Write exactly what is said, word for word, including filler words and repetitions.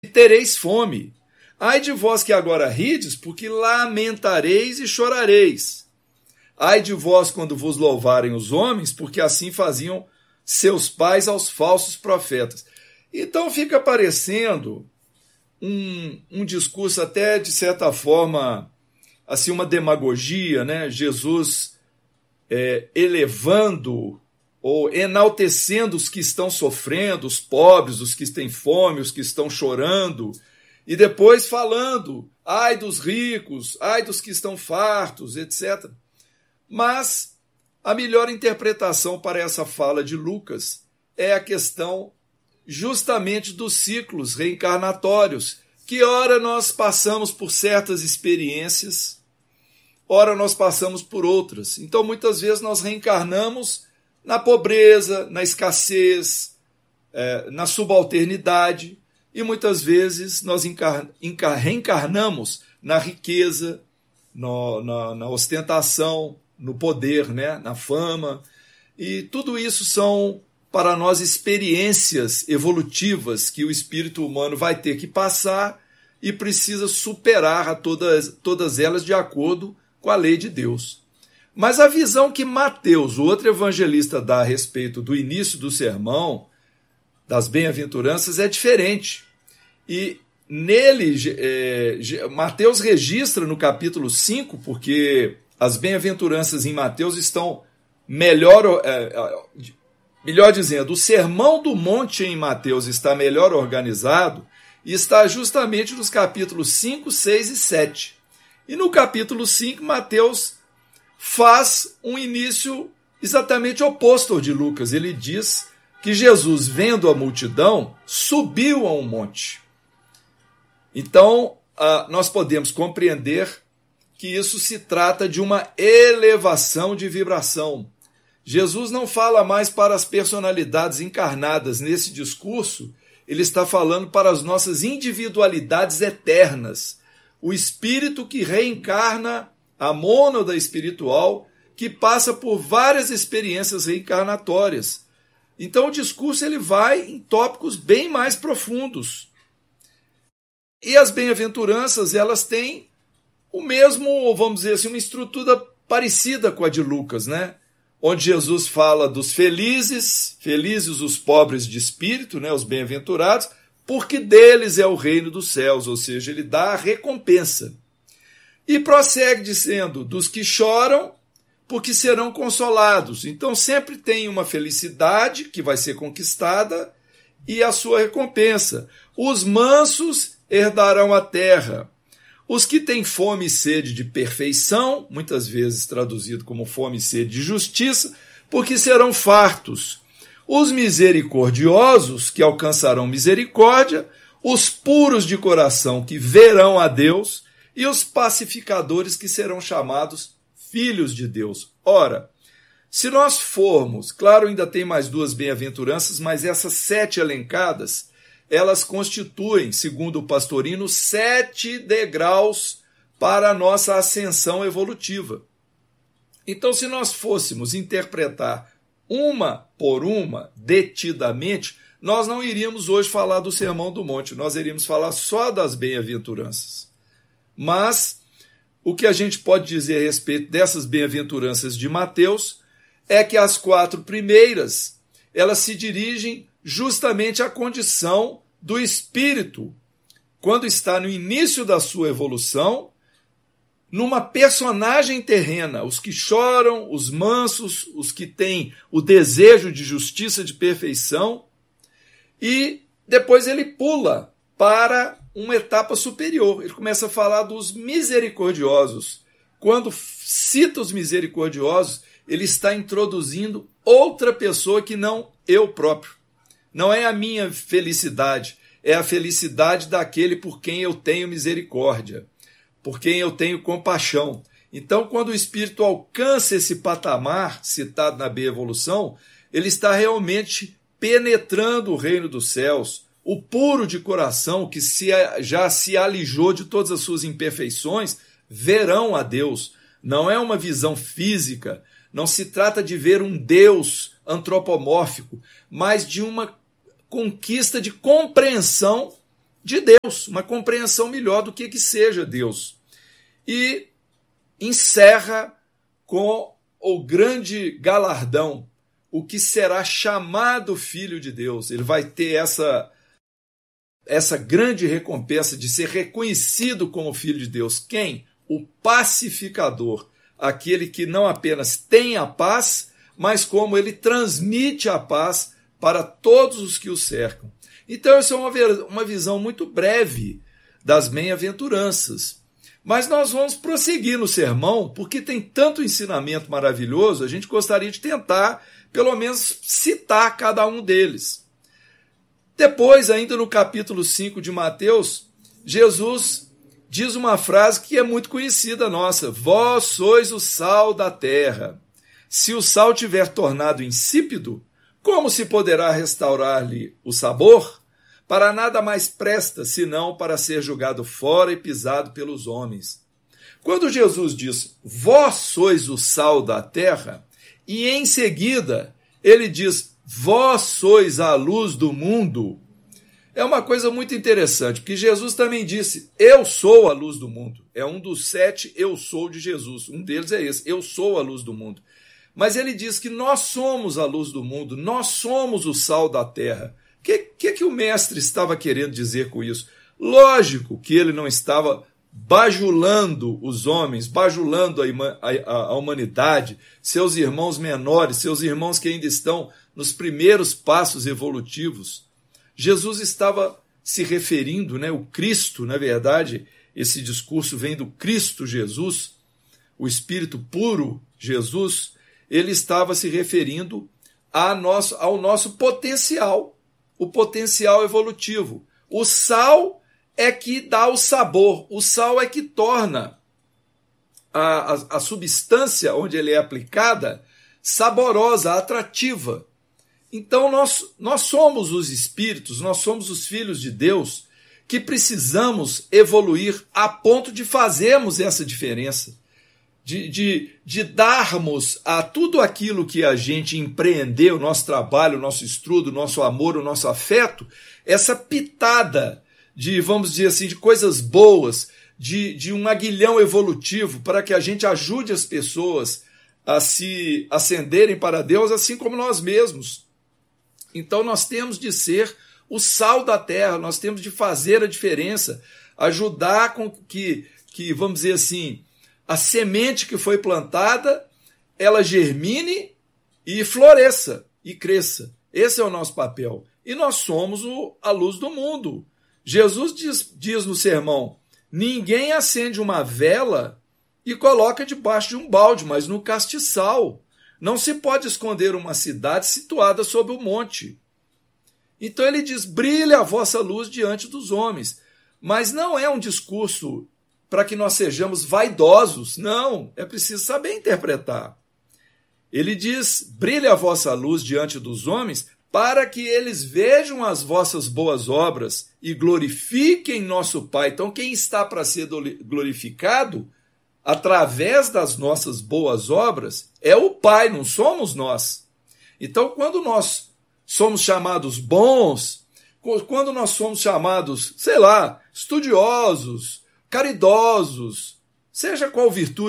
tereis fome. Ai de vós que agora rides, porque lamentareis e chorareis. Ai de vós quando vos louvarem os homens, porque assim faziam seus pais aos falsos profetas. Então fica parecendo um, um discurso até, de certa forma, assim, uma demagogia, né? Jesus é, elevando ou enaltecendo os que estão sofrendo, os pobres, os que têm fome, os que estão chorando, e depois falando, ai dos ricos, ai dos que estão fartos, etcétera. Mas a melhor interpretação para essa fala de Lucas é a questão justamente dos ciclos reencarnatórios, que ora nós passamos por certas experiências, ora nós passamos por outras. Então, muitas vezes nós reencarnamos na pobreza, na escassez, é, na subalternidade, e muitas vezes nós encar- encar- reencarnamos na riqueza, no, na, na ostentação, no poder, né? Na fama. E tudo isso são, para nós, experiências evolutivas que o espírito humano vai ter que passar e precisa superar a todas, todas elas de acordo com a lei de Deus. Mas a visão que Mateus, o outro evangelista, dá a respeito do início do sermão, das bem-aventuranças, é diferente. E nele, é, Mateus registra no capítulo cinco, porque as bem-aventuranças em Mateus estão melhor, é, melhor dizendo, o sermão do monte em Mateus está melhor organizado e está justamente nos capítulos cinco, seis e sete. E no capítulo cinco, Mateus faz um início exatamente oposto ao de Lucas. Ele diz que Jesus, vendo a multidão, subiu a um monte. Então, nós podemos compreender que isso se trata de uma elevação de vibração. Jesus não fala mais para as personalidades encarnadas nesse discurso, ele está falando para as nossas individualidades eternas. O espírito que reencarna, a mônada espiritual, que passa por várias experiências reencarnatórias. Então o discurso ele vai em tópicos bem mais profundos. E as bem-aventuranças, elas têm o mesmo, vamos dizer assim, uma estrutura parecida com a de Lucas, né? Onde Jesus fala dos felizes, felizes os pobres de espírito, né? Os bem-aventurados, porque deles é o reino dos céus, ou seja, ele dá a recompensa. E prossegue dizendo, dos que choram, porque serão consolados. Então sempre tem uma felicidade que vai ser conquistada e a sua recompensa. Os mansos herdarão a terra. Os que têm fome e sede de perfeição, muitas vezes traduzido como fome e sede de justiça, porque serão fartos. Os misericordiosos, que alcançarão misericórdia, os puros de coração, que verão a Deus, e os pacificadores, que serão chamados filhos de Deus. Ora, se nós formos, claro, ainda tem mais duas bem-aventuranças, mas essas sete elencadas, elas constituem, segundo o Pastorino, sete degraus para a nossa ascensão evolutiva. Então, se nós fôssemos interpretar uma por uma, detidamente, nós não iríamos hoje falar do Sermão do Monte, nós iríamos falar só das bem-aventuranças. Mas o que a gente pode dizer a respeito dessas bem-aventuranças de Mateus é que as quatro primeiras, elas se dirigem justamente à condição do espírito, quando está no início da sua evolução, numa personagem terrena, os que choram, os mansos, os que têm o desejo de justiça, de perfeição, e depois ele pula para uma etapa superior. Ele começa a falar dos misericordiosos. Quando cita os misericordiosos, ele está introduzindo outra pessoa que não eu próprio. Não é a minha felicidade, é a felicidade daquele por quem eu tenho misericórdia, por quem eu tenho compaixão. Então, quando o espírito alcança esse patamar citado na bem-evolução, ele está realmente penetrando o reino dos céus. O puro de coração, que se, já se alijou de todas as suas imperfeições, verão a Deus. Não é uma visão física, não se trata de ver um Deus antropomórfico, mas de uma conquista de compreensão de Deus, uma compreensão melhor do que, que seja Deus. E encerra com o grande galardão, o que será chamado Filho de Deus. Ele vai ter essa, essa grande recompensa de ser reconhecido como Filho de Deus. Quem? O pacificador, aquele que não apenas tem a paz, mas como ele transmite a paz para todos os que o cercam. Então, essa é uma, uma visão muito breve das bem-aventuranças. Mas nós vamos prosseguir no sermão, porque tem tanto ensinamento maravilhoso, a gente gostaria de tentar, pelo menos, citar cada um deles. Depois, ainda no capítulo cinco de Mateus, Jesus diz uma frase que é muito conhecida nossa: vós sois o sal da terra. Se o sal tiver tornado insípido, como se poderá restaurar-lhe o sabor? Para nada mais presta, senão para ser jogado fora e pisado pelos homens. Quando Jesus diz, vós sois o sal da terra, e em seguida ele diz, vós sois a luz do mundo, é uma coisa muito interessante, porque Jesus também disse, eu sou a luz do mundo. É um dos sete eu sou de Jesus. Um deles é esse, eu sou a luz do mundo. Mas ele diz que nós somos a luz do mundo, nós somos o sal da terra. O que, que, que o mestre estava querendo dizer com isso? Lógico que ele não estava bajulando os homens, bajulando a, a, a humanidade, seus irmãos menores, seus irmãos que ainda estão nos primeiros passos evolutivos. Jesus estava se referindo, né, o Cristo, na verdade, esse discurso vem do Cristo Jesus, o Espírito puro Jesus, ele estava se referindo a nosso, ao nosso potencial, o potencial evolutivo. O sal é que dá o sabor, o sal é que torna a, a, a substância onde ele é aplicada saborosa, atrativa. Então nós, nós somos os espíritos, nós somos os filhos de Deus que precisamos evoluir a ponto de fazermos essa diferença. De, de, de darmos a tudo aquilo que a gente empreendeu, o nosso trabalho, o nosso estudo, o nosso amor, o nosso afeto, essa pitada de, vamos dizer assim, de coisas boas, de, de um aguilhão evolutivo para que a gente ajude as pessoas a se ascenderem para Deus, assim como nós mesmos. Então nós temos de ser o sal da terra, nós temos de fazer a diferença, ajudar com que, que vamos dizer assim, a semente que foi plantada, ela germine e floresça e cresça. Esse é o nosso papel. E nós somos o, a luz do mundo. Jesus diz, diz no sermão, ninguém acende uma vela e coloca debaixo de um balde, mas no castiçal. Não se pode esconder uma cidade situada sobre o monte. Então ele diz, brilhe a vossa luz diante dos homens. Mas não é um discurso para que nós sejamos vaidosos. Não, é preciso saber interpretar. Ele diz, brilhe a vossa luz diante dos homens, para que eles vejam as vossas boas obras e glorifiquem nosso Pai. Então, quem está para ser glorificado através das nossas boas obras é o Pai, não somos nós. Então, quando nós somos chamados bons, quando nós somos chamados, sei lá, estudiosos, caridosos, seja qual virtude